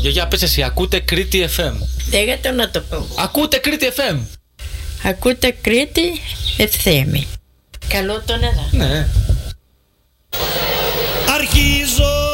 Γιαγιά, πες εσύ, ακούτε Κρήτη FM? Λέγατε να το πω. Ακούτε Κρήτη FM? Ακούτε Κρήτη FM. Καλό τον εδώ. Ναι. Αρχίζω